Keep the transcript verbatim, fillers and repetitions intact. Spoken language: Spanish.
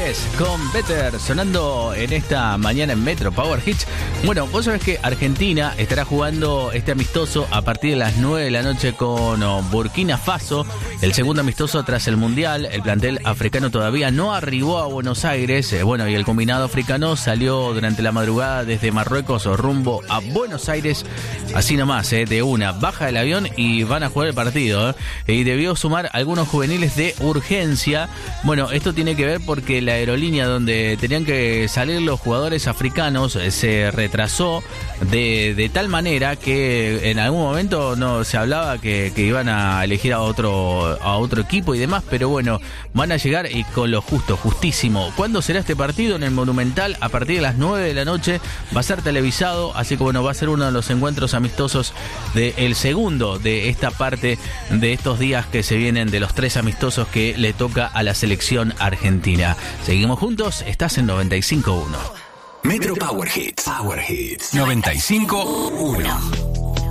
Suárez con Better sonando en esta mañana en Metro Power Hits. Bueno, vos sabés que Argentina estará jugando este amistoso a partir de las nueve de la noche con Burkina Faso, el segundo amistoso tras el Mundial. El plantel africano todavía no arribó a Buenos Aires, eh, bueno, y el combinado africano salió durante la madrugada desde Marruecos rumbo a Buenos Aires, así nomás, eh, de una, baja del avión y van a jugar el partido, eh, y debió sumar algunos juveniles de urgencia. Bueno, esto tiene que ver porque la aerolínea donde tenían que salir los jugadores africanos eh, se retrasó de, de tal manera que en algún momento no se hablaba que, que iban a elegir a otro a otro equipo y demás, pero bueno, van a llegar y con lo justo, justísimo. ¿Cuándo será este partido? En el Monumental, a partir de las nueve de la noche, va a ser televisado, así que bueno, va a ser uno de los encuentros amistosos del segundo de esta parte de estos días que se vienen, de los tres amistosos que le toca a la selección argentina. Seguimos juntos, estás en noventa y cinco punto uno. Metro Power Hits. Power Hits. noventa y cinco punto uno.